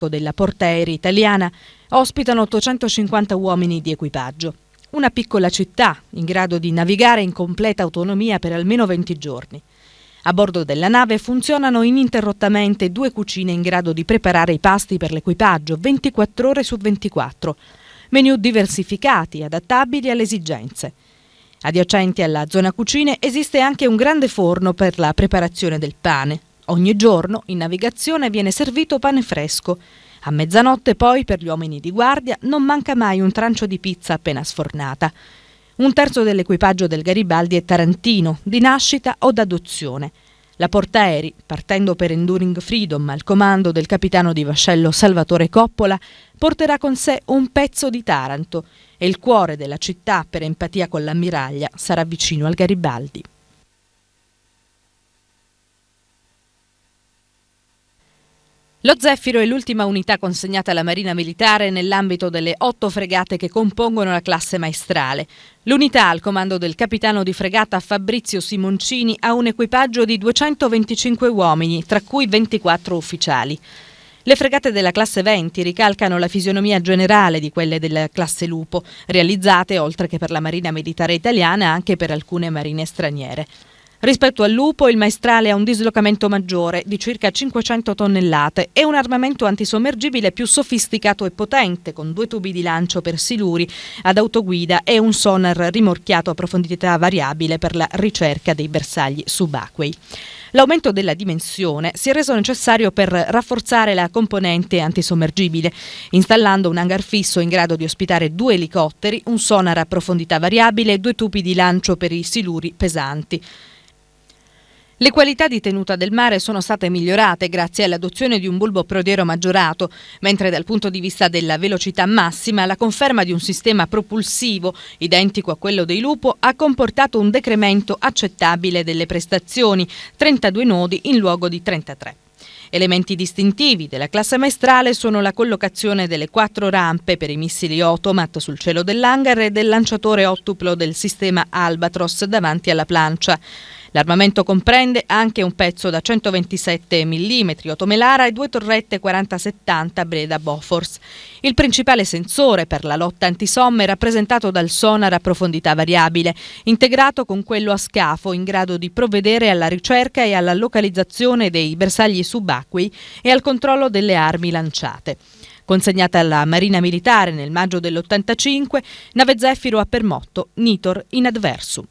della portaerei italiana ospitano 850 uomini di equipaggio. Una piccola città in grado di navigare in completa autonomia per almeno 20 giorni. A bordo della nave funzionano ininterrottamente 2 cucine in grado di preparare i pasti per l'equipaggio 24 ore su 24. Menù diversificati, adattabili alle esigenze. Adiacenti alla zona cucine esiste anche un grande forno per la preparazione del pane. Ogni giorno in navigazione viene servito pane fresco. A mezzanotte poi, per gli uomini di guardia, non manca mai un trancio di pizza appena sfornata. 1/3 dell'equipaggio del Garibaldi è tarantino, di nascita o d'adozione. La portaerei, partendo per Enduring Freedom al comando del capitano di vascello Salvatore Coppola, porterà con sé un pezzo di Taranto e il cuore della città, per empatia con l'ammiraglia, sarà vicino al Garibaldi. Lo Zeffiro è l'ultima unità consegnata alla Marina Militare nell'ambito delle 8 fregate che compongono la classe maestrale. L'unità, al comando del capitano di fregata Fabrizio Simoncini, ha un equipaggio di 225 uomini, tra cui 24 ufficiali. Le fregate della classe 20 ricalcano la fisionomia generale di quelle della classe Lupo, realizzate, oltre che per la Marina Militare Italiana, anche per alcune marine straniere. Rispetto al Lupo, il maestrale ha un dislocamento maggiore di circa 500 tonnellate e un armamento antisommergibile più sofisticato e potente, con 2 tubi di lancio per siluri ad autoguida e un sonar rimorchiato a profondità variabile per la ricerca dei bersagli subacquei. L'aumento della dimensione si è reso necessario per rafforzare la componente antisommergibile, installando un hangar fisso in grado di ospitare 2 elicotteri, un sonar a profondità variabile e 2 tubi di lancio per i siluri pesanti. Le qualità di tenuta del mare sono state migliorate grazie all'adozione di un bulbo prodiero maggiorato, mentre dal punto di vista della velocità massima la conferma di un sistema propulsivo identico a quello dei Lupo ha comportato un decremento accettabile delle prestazioni, 32 nodi in luogo di 33. Elementi distintivi della classe maestrale sono la collocazione delle 4 rampe per i missili Automat sul cielo dell'hangar e del lanciatore ottuplo del sistema Albatros davanti alla plancia. L'armamento comprende anche un pezzo da 127 mm Otomelara e 2 torrette 40-70 Breda Bofors. Il principale sensore per la lotta antisomme è rappresentato dal sonar a profondità variabile, integrato con quello a scafo in grado di provvedere alla ricerca e alla localizzazione dei bersagli subacquei e al controllo delle armi lanciate. Consegnata alla Marina Militare nel maggio dell'85, nave Zeffiro ha per motto Nitor in adversum.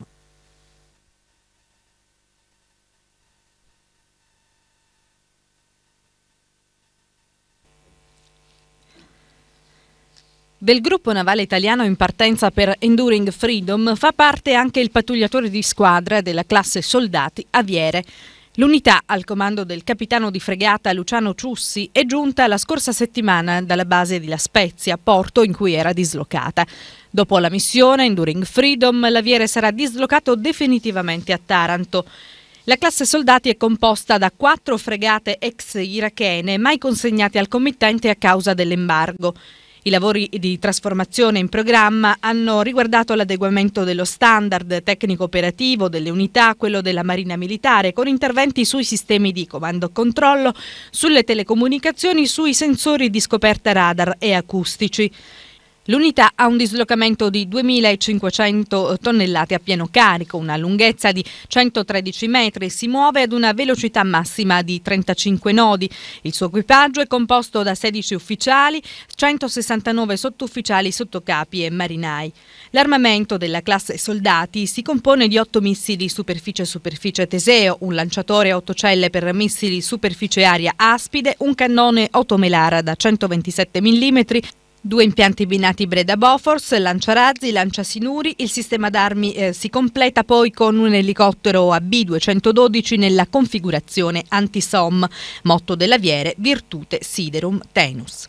Del gruppo navale italiano in partenza per Enduring Freedom fa parte anche il pattugliatore di squadra della classe Soldati Aviere. L'unità, al comando del capitano di fregata Luciano Ciussi, è giunta la scorsa settimana dalla base di La Spezia, porto in cui era dislocata. Dopo la missione Enduring Freedom, l'Aviere sarà dislocato definitivamente a Taranto. La classe Soldati è composta da 4 fregate ex irachene mai consegnate al committente a causa dell'embargo. I lavori di trasformazione in programma hanno riguardato l'adeguamento dello standard tecnico-operativo delle unità a quello della Marina Militare, con interventi sui sistemi di comando-controllo, sulle telecomunicazioni, sui sensori di scoperta radar e acustici. L'unità ha un dislocamento di 2.500 tonnellate a pieno carico, una lunghezza di 113 metri e si muove ad una velocità massima di 35 nodi. Il suo equipaggio è composto da 16 ufficiali, 169 sottufficiali, sottocapi e marinai. L'armamento della classe Soldati si compone di 8 missili superficie-superficie Teseo, un lanciatore a 8 celle per missili superficie-aria Aspide, un cannone Otomelara da 127 mm, 2 impianti binati Breda Bofors, lanciarazzi, lanciasinuri. Il sistema d'armi si completa poi con un elicottero AB-212 nella configurazione anti-SOM, motto dell'Aviere Virtute Siderum Tenus.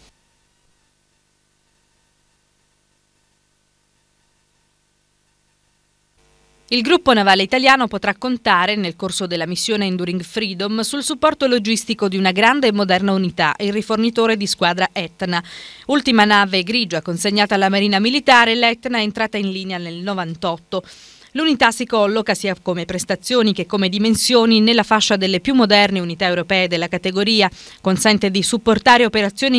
Il gruppo navale italiano potrà contare, nel corso della missione Enduring Freedom, sul supporto logistico di una grande e moderna unità, il rifornitore di squadra Etna. Ultima nave grigia consegnata alla Marina Militare, l'Etna è entrata in linea nel 98. L'unità si colloca sia come prestazioni che come dimensioni nella fascia delle più moderne unità europee della categoria, consente di supportare operazioni